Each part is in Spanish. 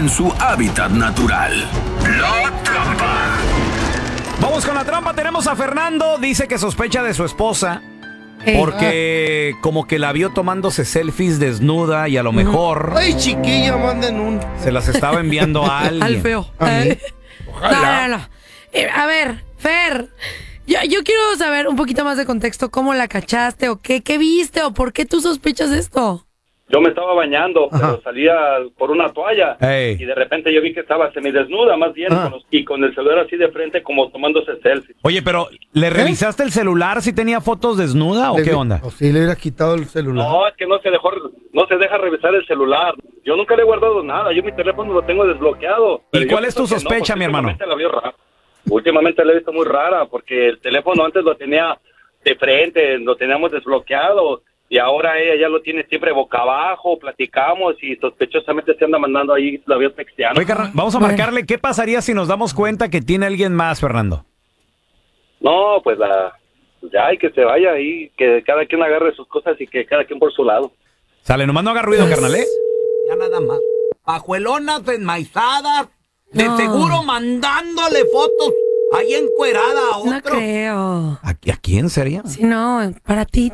en su hábitat natural. La trampa. Vamos con la trampa. Tenemos a Fernando. Dice que sospecha de su esposa porque como que la vio tomándose selfies desnuda y a lo mejor Ay, chiquilla, manden un. se las estaba enviando a alguien. Al feo. Ojalá. No. A ver, Fer, yo quiero saber un poquito más de contexto. ¿Cómo la cachaste o qué viste o por qué tú sospechas esto? Yo me estaba bañando, pero salía por una toalla y de repente yo vi que estaba semidesnuda, más bien, y con el celular así de frente como tomándose selfies. Oye, pero ¿le revisaste el celular si tenía fotos desnuda o qué onda? O si le hubiera quitado el celular. No, es que no se deja revisar el celular. Yo nunca le he guardado nada, yo mi teléfono lo tengo desbloqueado. ¿Y cuál es tu sospecha, mi hermano? La vio rara. Últimamente la he visto muy rara, porque el teléfono antes lo tenía de frente, lo teníamos desbloqueado. Y ahora ella ya lo tiene siempre boca abajo, platicamos y sospechosamente se anda mandando ahí, la veo texteando. Oye, carnal, vamos a marcarle. ¿Qué pasaría si nos damos cuenta que tiene alguien más, Fernando? No, pues ya hay que se vaya ahí, que cada quien agarre sus cosas y que cada quien por su lado. Sale, nomás no haga ruido, carnal, ¿eh? Ya nada más. Pajuelonas enmaizadas, de seguro mandándole fotos ahí encuerada a otro. No creo. ¿A quién sería? Sí, no, para ti.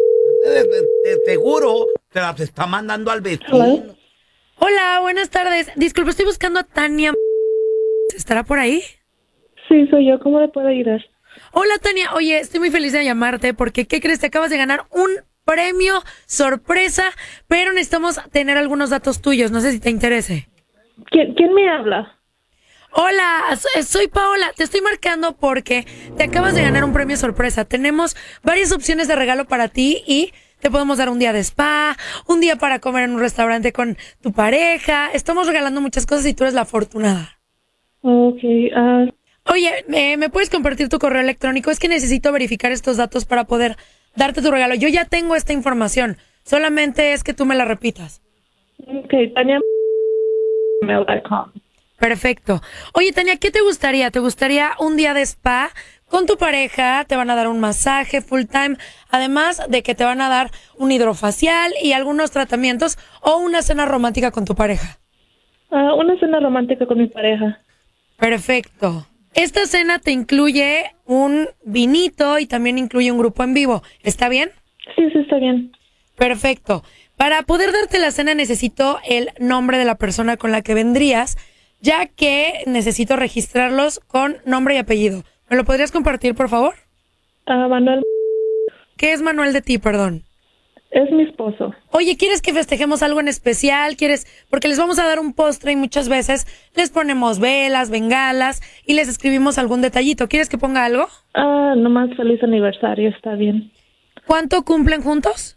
De seguro se las está mandando al vecino. Hola, buenas tardes. Disculpe, estoy buscando a Tania. ¿Estará por ahí? Sí, soy yo. ¿Cómo le puedo ayudar? Hola, Tania. Oye, estoy muy feliz de llamarte porque, ¿qué crees? Te acabas de ganar un premio sorpresa, pero necesitamos tener algunos datos tuyos. No sé si te interese. ¿Quién me habla? Hola, soy Paola. Te estoy marcando porque te acabas de ganar un premio sorpresa. Tenemos varias opciones de regalo para ti y te podemos dar un día de spa, un día para comer en un restaurante con tu pareja. Estamos regalando muchas cosas y tú eres la afortunada. Okay. Oye, ¿me puedes compartir tu correo electrónico? Es que necesito verificar estos datos para poder darte tu regalo. Yo ya tengo esta información. Solamente es que tú me la repitas. Okay, Tania@gmail.com. Perfecto. Oye, Tania, ¿qué te gustaría? ¿Te gustaría un día de spa con tu pareja? Te van a dar un masaje full time, además de que te van a dar un hidrofacial y algunos tratamientos, o una cena romántica con tu pareja. Una cena romántica con mi pareja. Perfecto. Esta cena te incluye un vinito y también incluye un grupo en vivo. ¿Está bien? Sí, está bien. Perfecto. Para poder darte la cena necesito el nombre de la persona con la que vendrías, ya que necesito registrarlos con nombre y apellido. ¿Me lo podrías compartir, por favor? Manuel. ¿Qué es Manuel de ti, perdón? Es mi esposo. Oye, ¿quieres que festejemos algo en especial? ¿Quieres? Porque les vamos a dar un postre y muchas veces les ponemos velas, bengalas y les escribimos algún detallito. ¿Quieres que ponga algo? Nomás feliz aniversario, está bien. ¿Cuánto cumplen juntos?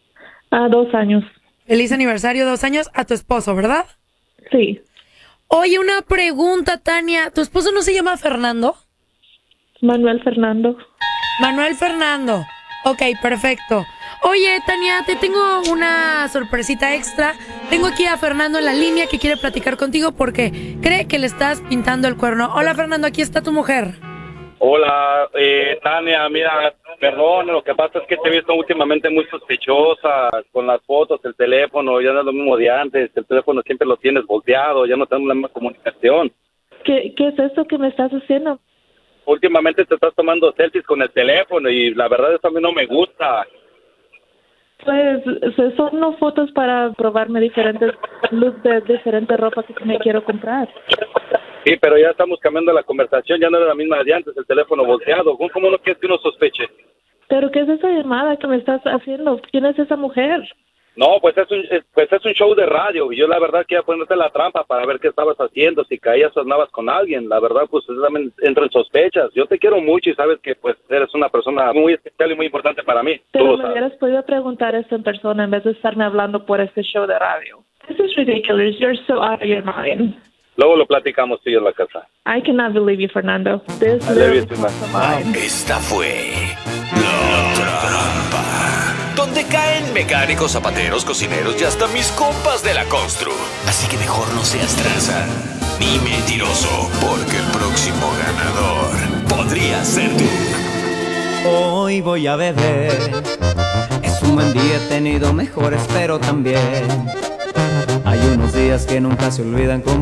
2 años. Feliz aniversario, 2 años a tu esposo, ¿verdad? Sí. Oye, una pregunta, Tania. ¿Tu esposo no se llama Fernando? Manuel Fernando. Manuel Fernando. Ok, perfecto. Oye, Tania, te tengo una sorpresita extra. Tengo aquí a Fernando en la línea que quiere platicar contigo porque cree que le estás pintando el cuerno. Hola, Fernando, aquí está tu mujer. Hola, Tania, mira, perdón, lo que pasa es que te he visto últimamente muy sospechosa con las fotos, el teléfono, ya no es lo mismo de antes, el teléfono siempre lo tienes volteado, ya no tenemos la misma comunicación. ¿Qué es eso que me estás haciendo? Últimamente te estás tomando selfies con el teléfono y la verdad eso a mí no me gusta. Pues son no fotos para probarme diferentes looks de diferente ropa que me quiero comprar. Sí, pero ya estamos cambiando la conversación, ya no era la misma de antes, el teléfono volteado. ¿Cómo no quieres que uno sospeche? ¿Pero qué es esa llamada que me estás haciendo? ¿Quién es esa mujer? No, pues es un show de radio y yo la verdad quería ponerte la trampa para ver qué estabas haciendo, si caías o andabas con alguien. La verdad, pues también entro en sospechas. Yo te quiero mucho y sabes que pues eres una persona muy especial y muy importante para mí. Pero me hubieras podido preguntar esto en persona en vez de estarme hablando por este show de radio. This is ridiculous. You're so out of your mind. Luego lo platicamos tú y yo en la casa. I cannot believe you, Fernando. This literally crossed my mind. Esta fue La Trampa, donde caen mecánicos, zapateros, cocineros y hasta mis compas de la constru. Así que mejor no seas tranza ni mentiroso, porque el próximo ganador podría ser tú. Hoy voy a beber. Es un buen día, he tenido mejores, pero también hay unos días que nunca se olvidan como